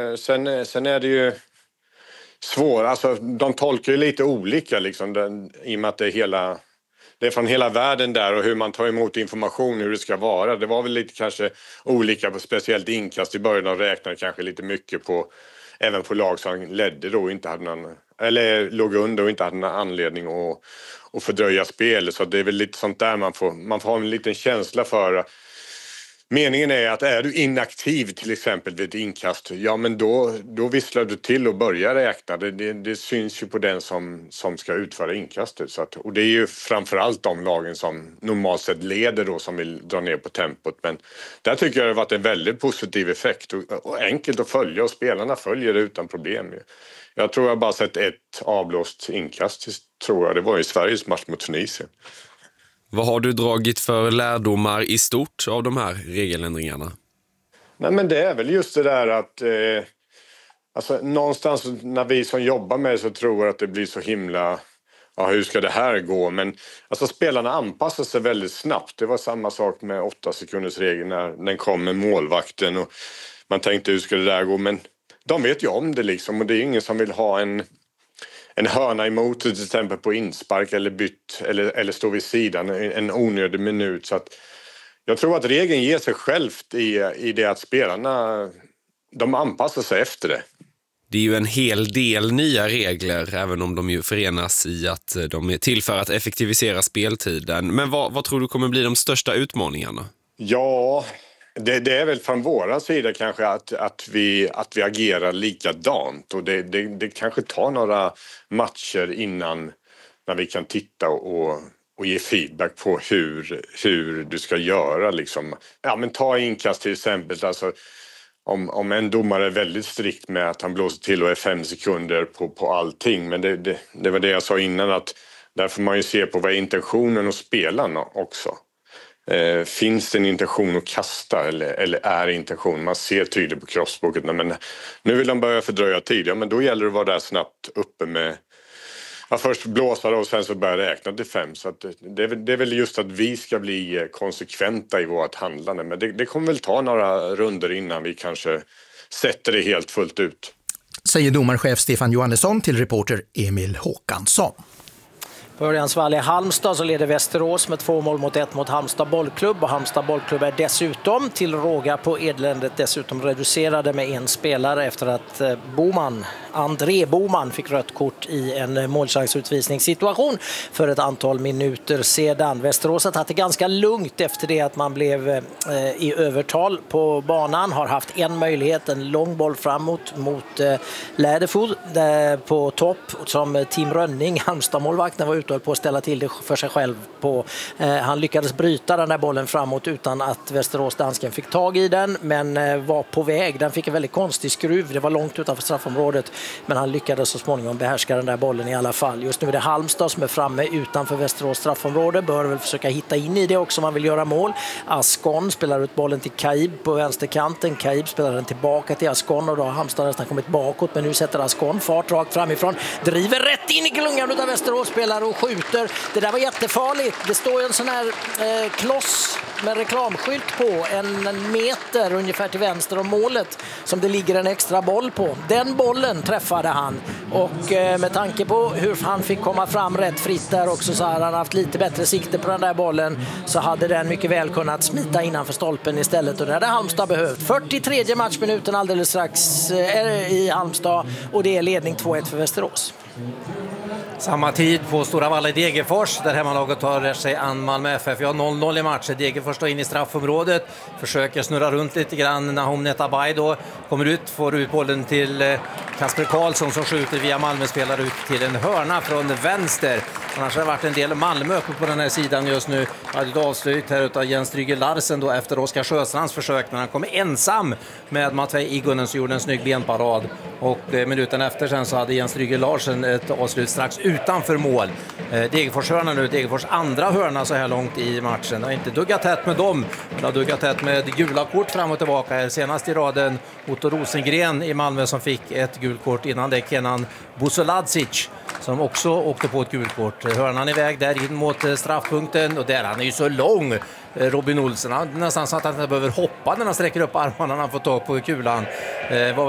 Sen är det ju svårt. Alltså, de tolkar ju lite olika liksom, i och med att det är från hela världen där och hur man tar emot information, hur det ska vara. Det var väl lite kanske olika på speciellt inkast i början. De räknade kanske lite mycket även på lag som ledde då inte hade någon, eller låg under och inte hade någon anledning att fördröja spelet. Så det är väl lite sånt där man får ha en liten känsla för. Meningen är att är du inaktiv till exempel vid ett inkast, ja men då visslar du till och börjar räkna. Det syns ju på den som ska utföra inkastet. Och det är ju framförallt de lagen som normalt sett leder då som vill dra ner på tempot. Men där tycker jag det har varit en väldigt positiv effekt och enkelt att följa och spelarna följer det utan problem. Jag tror jag bara sett ett avblåst inkast, tror jag. Det var i Sveriges match mot Tunisien. Vad har du dragit för lärdomar i stort av de här regeländringarna? Nej, men det är väl just det där att alltså, någonstans när vi som jobbar med det så tror jag att det blir så himla, ja hur ska det här gå? Men alltså, spelarna anpassar sig väldigt snabbt. Det var samma sak med 8 sekunders regeln när den kom med målvakten och man tänkte hur ska det där gå? Men de vet ju om det liksom och det är ingen som vill ha en hörna emot till exempel på inspark eller bytt eller stå vid sidan en onödig minut. Så att jag tror att regeln ger sig självt i det att spelarna de anpassar sig efter det. Det är ju en hel del nya regler, även om de ju förenas i att de är till för att effektivisera speltiden. Men vad tror du kommer bli de största utmaningarna? Ja, det är väl från våra sida kanske att vi agerar likadant. Och det kanske tar några matcher innan när vi kan titta och ge feedback på hur du ska göra. Liksom. Ja, men ta inkast till exempel. Alltså, om en domare är väldigt strikt med att han blåser till och är 5 sekunder på allting. Men det var det jag sa innan, att där får man ju se på vad är intentionen hos spelarna också. Finns det en intention att kasta eller är intention? Man ser tydligt på kroppsspråket. Men nu vill de börja fördröja tid. Ja, men då gäller det att vara där snabbt uppe med... Ja, först blåsa och sen så börja räkna till 5. Så att det är väl just att vi ska bli konsekventa i vårt handlande. Men det kommer väl ta några runder innan vi kanske sätter det helt fullt ut. Säger domarchef Stefan Johannesson till reporter Emil Håkansson. På Örjansvall i Halmstad så leder Västerås med 2-1 mot Halmstad bollklubb. Och Halmstad bollklubb är dessutom till råga på Edländet dessutom reducerade med en spelare efter att André Boman fick rött kort i en målchansutvisningssituation för ett antal minuter sedan. Västerås har tagit det ganska lugnt efter det att man blev i övertal på banan. Har haft en möjlighet, en lång boll framåt mot Läderford på topp som Tim Rönning, Halmstad-målvakten, var ute på att ställa till det för sig själv på. Han lyckades bryta den där bollen framåt utan att Västerås-dansken fick tag i den, men var på väg. Den fick en väldigt konstig skruv. Det var långt utanför straffområdet, men han lyckades så småningom behärska den där bollen i alla fall. Just nu är det Halmstad som är framme utanför Västerås straffområde. Bör väl försöka hitta in i det också om man vill göra mål. Ascon spelar ut bollen till Kaib på vänsterkanten. Kaib spelar den tillbaka till Ascon och då har Halmstad nästan kommit bakåt, men nu sätter Ascon fart rakt framifrån. Driver rätt in i klungan av Västerås-spelare och skjuter. Det där var jättefarligt. Det står ju en sån här kloss med reklamskylt på 1 meter ungefär till vänster om målet som det ligger en extra boll på. Den bollen träffade han och med tanke på hur han fick komma fram rätt fritt där också så hade han haft lite bättre sikte på den där bollen, så hade den mycket väl kunnat smita innanför stolpen istället, och det hade Halmstad behövt. 43 matchminuten alldeles strax i Halmstad och det är ledning 2-1 för Västerås. Samma tid på Stora Valla i Degerfors där hemmalaget tar sig an Malmö FF. Vi har 0-0 i matchen. Degerfors står in i straffområdet. Försöker snurra runt lite grann. Nahom Netabay då kommer ut. Får ut bollen till Kasper Karlsson som skjuter via Malmö-spelare ut till en hörna från vänster. Annars har det varit en del Malmö uppe på den här sidan just nu. Hade ett avslut här utav Jens Stryger Larsen då efter Oskar Sjöstrands försök när han kom ensam med Matvej Igunen som gjorde en snygg benparad. Och minuten efter sen så hade Jens Stryger Larsen ett avslut strax utanför mål. Degerfors hörna nu, Degerfors andra hörna så här långt i matchen. Det har inte duggat tätt med dem, men har duggat tätt med gula kort fram och tillbaka. Senast i raden Otto Rosengren i Malmö som fick ett gult kort, innan det Kenan Busoladzic som också åkte på ett gult kort. Hörnan iväg där in mot straffpunkten och där han är ju så lång. Robin Olsen, nästan så att han behöver hoppa när han sträcker upp armarna när han får tag på kulan.